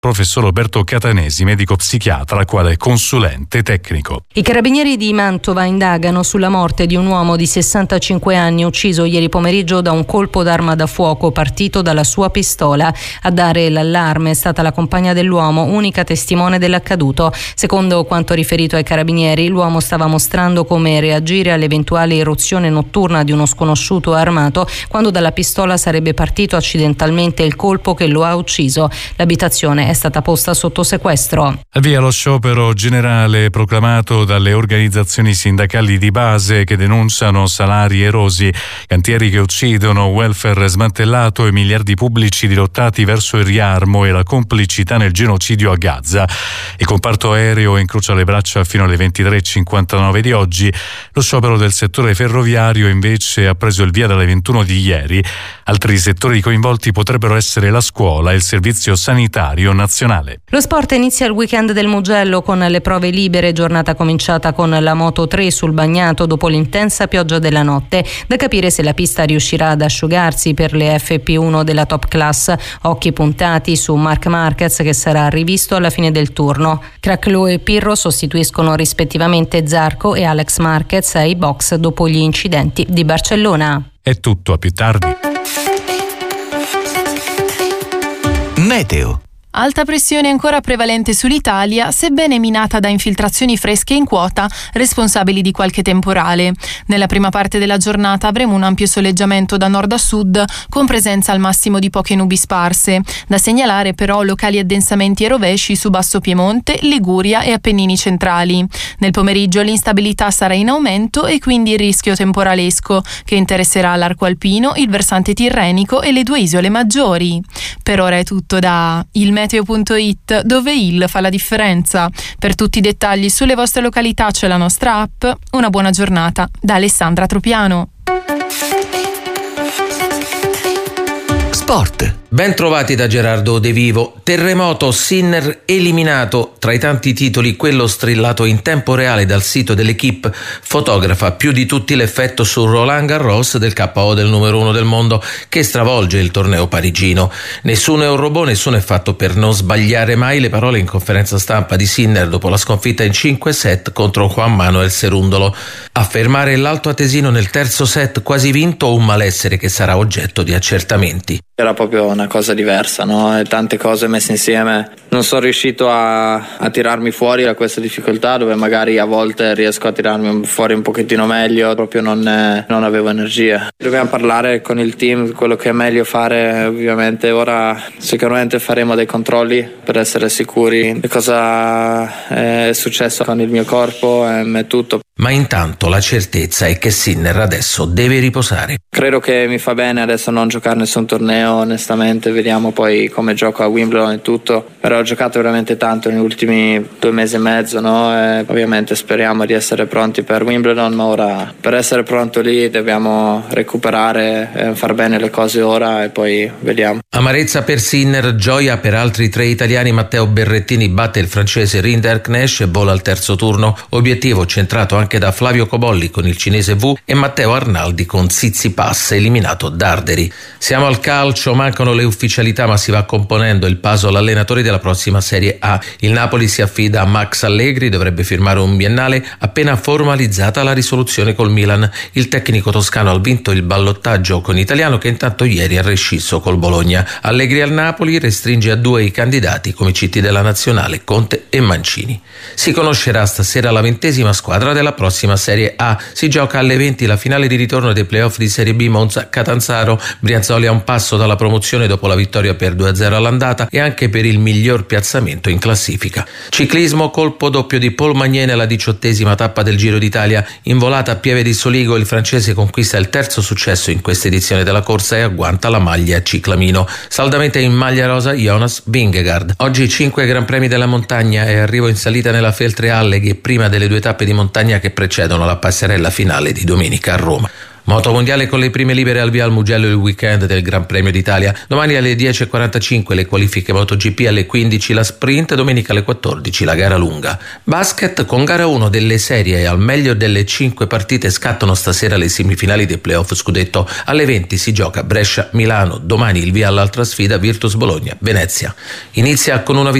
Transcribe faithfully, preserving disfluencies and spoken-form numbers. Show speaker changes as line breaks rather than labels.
professor Roberto Catanesi, medico psichiatra, quale consulente tecnico.
I carabinieri di Mantova indagano sulla morte di un uomo di sessantacinque anni ucciso ieri pomeriggio da un colpo d'arma da fuoco partito dalla sua pistola. A dare l'allarme è stata la compagna dell'uomo, unica testimone dell'accaduto. Secondo quanto riferito ai carabinieri, l'uomo stava mostrando come reagire all'eventuale irruzione notturna di uno sconosciuto armato quando dalla pistola sarebbe partito accidentalmente il colpo che lo ha ucciso. L'abitazione è stata posta sotto sequestro.
Avvia lo sciopero generale proclamato dalle organizzazioni sindacali di base che denunciano salari erosi, cantieri che uccidono, welfare smantellato e miliardi pubblici dirottati verso il riarmo e la complicità nel genocidio a Gaza. Il comparto aereo incrocia le braccia fino alle ventitré e cinquantanove di oggi. Lo sciopero del settore ferroviario invece ha preso il via dalle ventuno di ieri. Altri settori coinvolti potrebbero essere la scuola e il servizio sanitario nazionale.
Lo sport inizia il weekend del Mugello con le prove libere, giornata cominciata con la Moto tre sul bagnato dopo l'intensa pioggia della notte. Da capire se la pista riuscirà ad asciugarsi per le F P uno della top class. Occhi puntati su Marc Marquez, che sarà rivisto alla fine del turno. Craclò e Pirro sostituiscono rispettivamente Zarco e Alex Marquez ai box dopo gli incidenti di Barcellona.
È tutto, a più tardi.
Meteo.
Alta pressione ancora prevalente sull'Italia, sebbene minata da infiltrazioni fresche in quota, responsabili di qualche temporale. Nella prima parte della giornata avremo un ampio soleggiamento da nord a sud, con presenza al massimo di poche nubi sparse. Da segnalare però locali addensamenti e rovesci su Basso Piemonte, Liguria e Appennini centrali. Nel pomeriggio l'instabilità sarà in aumento e quindi il rischio temporalesco, che interesserà l'arco alpino, il versante tirrenico e le due isole maggiori. Per ora è tutto da il meteo punto it, dove il fa la differenza. Per tutti i dettagli sulle vostre località c'è la nostra app. Una buona giornata da Alessandra Tropiano.
Sport.
Ben trovati da Gerardo De Vivo. Terremoto, Sinner eliminato. Tra i tanti titoli, quello strillato in tempo reale dal sito dell'Equipe fotografa più di tutti l'effetto su Roland Garros del K O del numero uno del mondo, che stravolge il torneo parigino. Nessuno è un robot, nessuno è fatto per non sbagliare mai. Le parole in conferenza stampa di Sinner dopo la sconfitta in cinque set contro Juan Manuel Cerúndolo. Affermare l'alto atesino nel terzo set quasi vinto o un malessere che sarà oggetto di accertamenti.
Era proprio una cosa diversa, no? E tante cose messe insieme. Non sono riuscito a, a tirarmi fuori da questa difficoltà, dove magari a volte riesco a tirarmi fuori un pochettino meglio, proprio non, non avevo energia. Dobbiamo parlare con il team, quello che è meglio fare. Ovviamente ora sicuramente faremo dei controlli per essere sicuri di cosa è successo con il mio corpo e tutto.
Ma intanto la certezza è che Sinner adesso deve riposare.
Credo che mi fa bene adesso non giocare nessun torneo, onestamente. Vediamo poi come gioco a Wimbledon e tutto. Però ho giocato veramente tanto negli ultimi due mesi e mezzo, no? E ovviamente speriamo di essere pronti per Wimbledon, ma ora per essere pronto lì dobbiamo recuperare e far bene le cose ora e poi vediamo.
Amarezza per Sinner, gioia per altri tre italiani. Matteo Berrettini batte il francese Rinderknecht e vola al terzo turno. Obiettivo centrato anche da Flavio Cobolli con il cinese Wu e Matteo Arnaldi con Tsitsipas, eliminato Darderi. Siamo al calcio, mancano le ufficialità ma si va componendo il puzzle allenatori della prossima Serie A. Il Napoli si affida a Max Allegri, dovrebbe firmare un biennale appena formalizzata la risoluzione col Milan. Il tecnico toscano ha vinto il ballottaggio con Italiano, che intanto ieri ha rescisso col Bologna. Allegri al Napoli restringe a due i candidati come C T della nazionale, Conte e Mancini. Si conoscerà stasera la ventesima squadra della prossima Serie A. Si gioca alle venti la finale di ritorno dei playoff di Serie B Monza-Catanzaro. Brianzoli a un passo dalla promozione dopo la vittoria per due a zero all'andata e anche per il miglior piazzamento in classifica. Ciclismo, colpo doppio di Paul Magnier nella diciottesima tappa del Giro d'Italia. In volata a Pieve di Soligo il francese conquista il terzo successo in questa edizione della corsa e agguanta la maglia ciclamino. Saldamente in maglia rosa Jonas Vingegaard. Oggi cinque Gran Premi della montagna e arrivo in salita nella Feltre Alleghe prima delle due tappe di montagna che precedono la passerella finale di domenica a Roma. Moto mondiale con le prime libere al via al Mugello il weekend del Gran Premio d'Italia. Domani alle dieci e quarantacinque le qualifiche MotoGP, alle quindici la sprint, domenica alle quattordici la gara lunga. Basket con gara uno delle serie, al meglio delle cinque partite scattano stasera le semifinali dei playoff scudetto. Alle venti si gioca Brescia-Milano, domani il via all'altra sfida Virtus Bologna-Venezia. Inizia con una